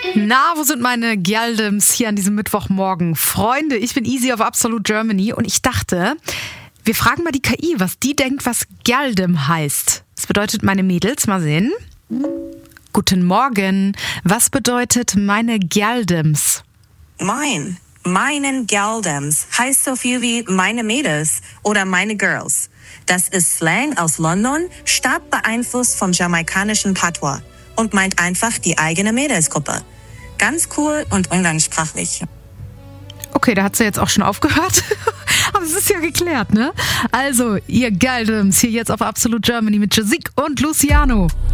Na, wo sind meine Gyaldems hier an diesem Mittwochmorgen? Freunde, ich bin Easy auf Absolute Germany und ich dachte, wir fragen mal die KI, was die denkt, was Gyaldem heißt. Das bedeutet meine Mädels, mal sehen. Guten Morgen, was bedeutet meine Gyaldems? Meinen Gyaldems heißt so viel wie meine Mädels oder meine Girls. Das ist Slang aus London, stark beeinflusst vom jamaikanischen Patois und meint einfach die eigene Mädelsgruppe. Ganz cool und umgangssprachlich. Okay, da hat sie jetzt auch schon aufgehört. Aber es ist ja geklärt, ne? Also, ihr Gyaldems hier jetzt auf Absolute Germany mit Jasik und Luciano.